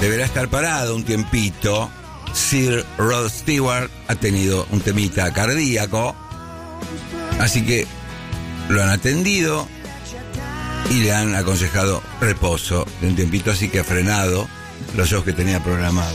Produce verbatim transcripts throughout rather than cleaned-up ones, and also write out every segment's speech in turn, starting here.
deberá estar parado un tiempito. Sir Rod Stewart ha tenido un temita cardíaco, así que lo han atendido y le han aconsejado reposo de un tiempito, así que ha frenado los shows que tenía programados.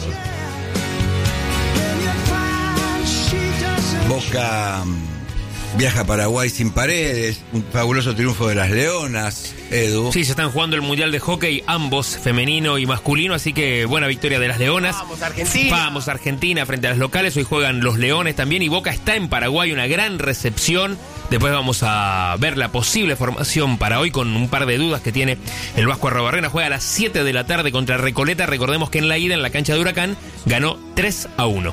Boca viaja a Paraguay sin paredes, un fabuloso triunfo de las Leonas, Edu. Sí, se están jugando el Mundial de Hockey, ambos, femenino y masculino, así que buena victoria de las Leonas. Vamos, Argentina. Vamos, Argentina, frente a los locales. Hoy juegan los Leones también y Boca está en Paraguay, una gran recepción. Después vamos a ver la posible formación para hoy con un par de dudas que tiene el Vasco Arrobarrena. Juega a las siete de la tarde contra Recoleta. Recordemos que en la ida, en la cancha de Huracán, ganó tres a uno.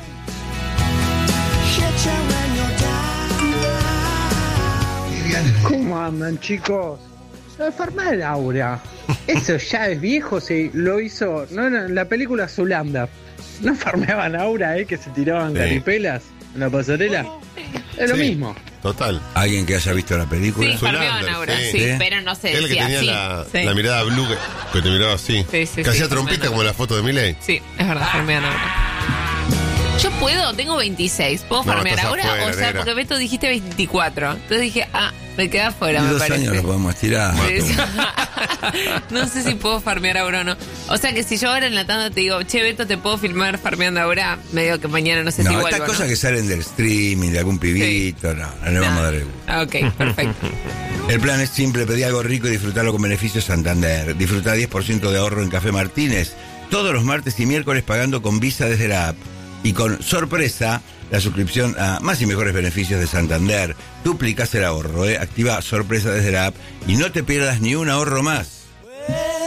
¿Cómo andan, chicos? Lo de farmar Aura, eso ya es viejo, sí, lo hizo, no, no, en la película Zoolander, no farmeaban Aura, eh, que se tiraban Sí. caripelas en la pasarela, es lo Sí, mismo. Total. ¿Alguien que haya visto la película? Sí, Zoolander, farmeaban ahora, sí. sí, ¿Sí? pero no se Es el que decía tenía así. la, Sí. la mirada blue que, que te miraba así. Sí, sí, que sí, hacía sí, trompita menos. como la foto de Milei. Sí, es verdad, farmean ahora. Yo puedo, tengo veintiséis. ¿Puedo No, farmear estás ahora? afuera, o sea, nena. porque Beto dijiste veinticuatro. Entonces dije, ah, me queda fuera, Y me dos parece. años lo podemos tirar. Sí. No sé si puedo farmear ahora o no. O sea que si yo ahora en la tanda te digo, che, Beto, ¿te puedo filmar farmeando ahora? Me digo que mañana no sé No, si estas vuelvo, cosas ¿no? que salen del streaming, de algún pibito, no, no le vamos a dar el... Ah, ok, perfecto. El plan es simple, pedí algo rico y disfrutarlo con beneficios Santander. Disfruta diez por ciento de ahorro en Café Martínez todos los martes y miércoles pagando con Visa desde la app. Y con sorpresa, la suscripción a más y mejores beneficios de Santander. Duplicás el ahorro, ¿eh? Activa sorpresa desde la app y no te pierdas ni un ahorro más.